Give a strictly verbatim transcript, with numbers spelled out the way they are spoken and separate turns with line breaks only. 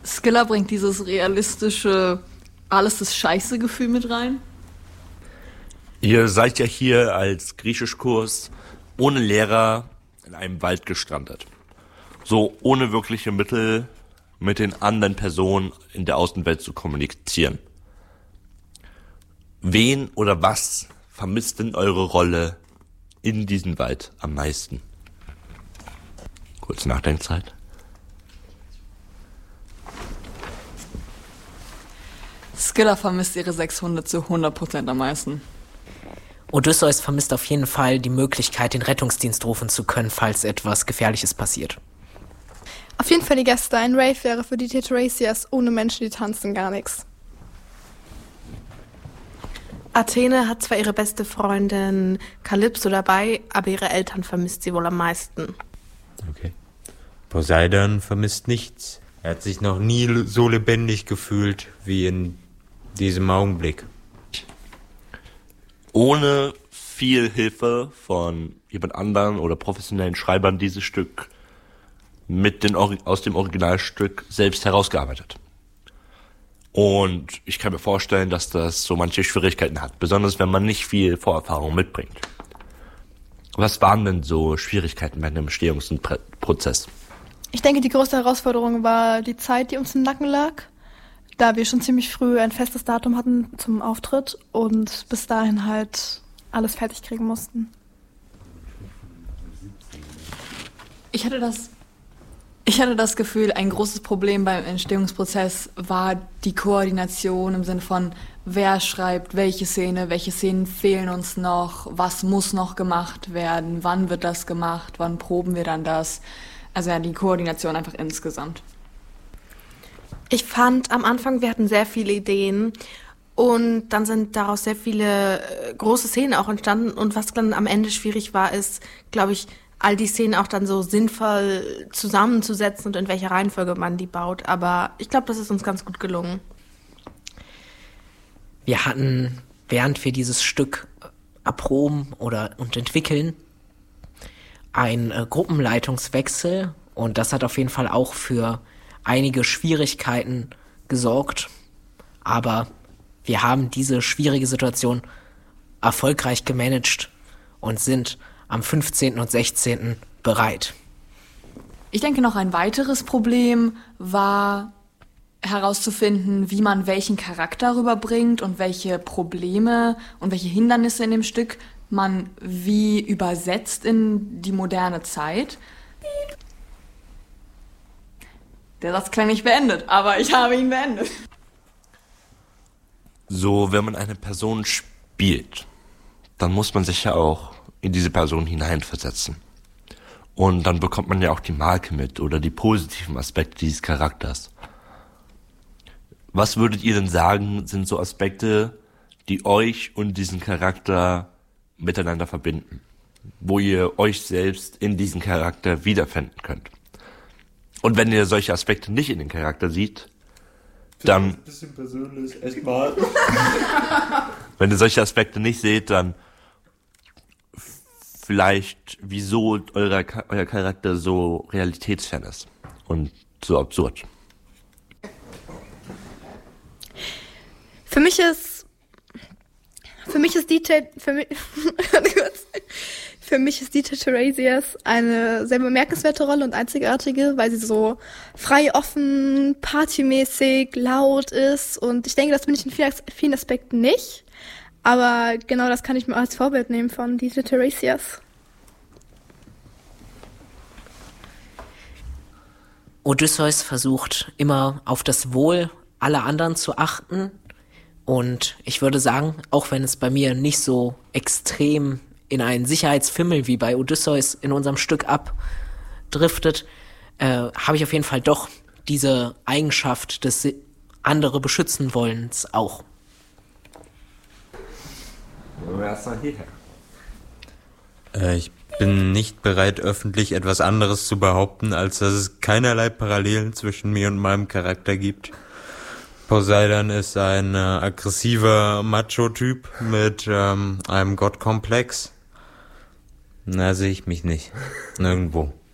Skylla bringt dieses realistische, alles ist scheiße Gefühl mit rein.
Ihr seid ja hier als Griechischkurs ohne Lehrer in einem Wald gestrandet. So ohne wirkliche Mittel mit den anderen Personen in der Außenwelt zu kommunizieren. Wen oder was vermisst denn eure Rolle in diesem Wald am meisten? Kurze Nachdenkzeit.
Skylla vermisst ihre sechs Hunde zu hundert Prozent am meisten.
Odysseus vermisst auf jeden Fall die Möglichkeit, den Rettungsdienst rufen zu können, falls etwas Gefährliches passiert.
Auf jeden Fall die Gäste. Ein Rave wäre für die Tetrasias ohne Menschen, die tanzen, gar nichts.
Athene hat zwar ihre beste Freundin Kalypso dabei, aber ihre Eltern vermisst sie wohl am meisten.
Okay. Poseidon vermisst nichts. Er hat sich noch nie so lebendig gefühlt wie in diesem Augenblick.
Ohne viel Hilfe von jemand anderen oder professionellen Schreibern dieses Stück mit den aus dem Originalstück selbst herausgearbeitet. Und ich kann mir vorstellen, dass das so manche Schwierigkeiten hat, besonders wenn man nicht viel Vorerfahrung mitbringt. Was waren denn so Schwierigkeiten bei einem Entstehungsprozess?
Ich denke, die größte Herausforderung war die Zeit, die uns im Nacken lag, da wir schon ziemlich früh ein festes Datum hatten zum Auftritt und bis dahin halt alles fertig kriegen mussten.
Ich hatte das, ich hatte das Gefühl, ein großes Problem beim Entstehungsprozess war die Koordination im Sinne von, wer schreibt welche Szene, welche Szenen fehlen uns noch, was muss noch gemacht werden, wann wird das gemacht, wann proben wir dann das. Also ja, die Koordination einfach insgesamt.
Ich fand am Anfang, wir hatten sehr viele Ideen und dann sind daraus sehr viele große Szenen auch entstanden und was dann am Ende schwierig war, ist, glaube ich, all die Szenen auch dann so sinnvoll zusammenzusetzen und in welcher Reihenfolge man die baut. Aber ich glaube, das ist uns ganz gut gelungen.
Wir hatten, während wir dieses Stück erproben oder und entwickeln, einen äh, Gruppenleitungswechsel und das hat auf jeden Fall auch für einige Schwierigkeiten gesorgt. Aber wir haben diese schwierige Situation erfolgreich gemanagt und sind am fünfzehnten und sechzehnten bereit.
Ich denke, noch ein weiteres Problem war herauszufinden, wie man welchen Charakter rüberbringt und welche Probleme und welche Hindernisse in dem Stück man wie übersetzt in die moderne Zeit. Der Satz klang nicht beendet, aber ich habe ihn beendet.
So, wenn man eine Person spielt, dann muss man sich ja auch in diese Person hineinversetzen. Und dann bekommt man ja auch die Marke mit oder die positiven Aspekte dieses Charakters. Was würdet ihr denn sagen, sind so Aspekte, die euch und diesen Charakter miteinander verbinden? Wo ihr euch selbst in diesen Charakter wiederfinden könnt? Und wenn ihr solche Aspekte nicht in den Charakter seht, dann...
Ein bisschen persönlich, echt mal.
Wenn ihr solche Aspekte nicht seht, dann vielleicht, wieso euer, euer Charakter so realitätsfern ist und so absurd.
Für mich ist, für mich ist die, für mich, für mich ist die Tetrasias eine sehr bemerkenswerte Rolle und einzigartige, weil sie so frei, offen, partymäßig, laut ist und ich denke, das bin ich in vielen, vielen Aspekten nicht. Aber genau das kann ich mir als Vorbild nehmen von die Tetrasias.
Odysseus versucht immer auf das Wohl aller anderen zu achten. Und ich würde sagen, auch wenn es bei mir nicht so extrem in einen Sicherheitsfimmel wie bei Odysseus in unserem Stück abdriftet, äh, habe ich auf jeden Fall doch diese Eigenschaft des andere beschützen wollens auch.
Äh, ich bin nicht bereit, öffentlich etwas anderes zu behaupten, als dass es keinerlei Parallelen zwischen mir und meinem Charakter gibt. Poseidon ist ein äh, aggressiver Macho-Typ mit ähm, einem Gottkomplex. Da sehe ich mich nicht. Nirgendwo.